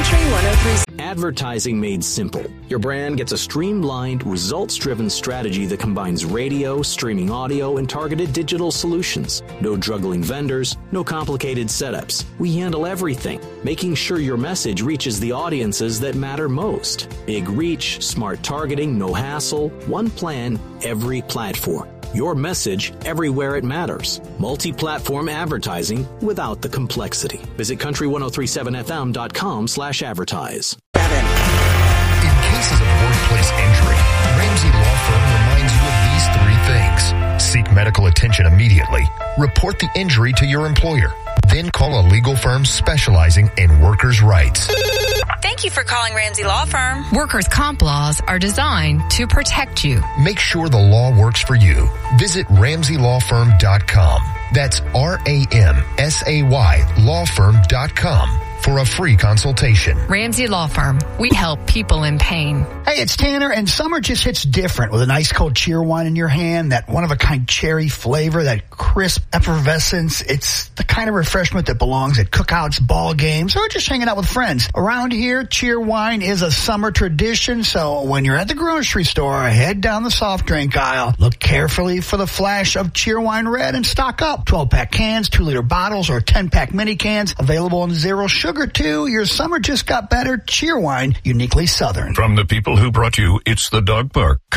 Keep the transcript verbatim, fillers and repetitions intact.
Country one oh three. Advertising made simple. Your brand gets a streamlined, results-driven strategy that combines radio, streaming audio, and targeted digital solutions. No juggling vendors, no complicated setups. We handle everything, making sure your message reaches the audiences that matter most. Big reach, smart targeting, no hassle, one plan, every platform. Your message everywhere it matters. Multi-platform advertising without the complexity. Visit country ten thirty-seven f m dot com slash advertise. In cases of workplace injury, Ramsey Law Firm reminds you of these three things. Seek medical attention immediately. Report the injury to your employer. Then call a legal firm specializing in workers' rights. Thank you for calling Ramsey Law Firm. Workers' comp laws are designed to protect you. Make sure the law works for you. Visit ramsey law firm dot com. That's R A M S A Y law firm dot com for a free consultation. Ramsey Law Firm. We help people in pain. Hey, it's Tanner, and summer just hits different with a nice cold cheer wine in your hand, that one-of-a-kind cherry flavor, that crisp effervescence. It's the kind of refreshment that belongs at cookouts, ball games, or just hanging out with friends. Around here, cheer wine is a summer tradition, so when you're at the grocery store, head down the soft drink aisle. Look carefully for the flash of cheer wine red and stock up. twelve-pack cans, two-liter bottles, or ten-pack mini cans available in zero sugar. Sugar too. Your summer just got better. Cheer wine, uniquely Southern. From the people who brought you It's the Dog Park.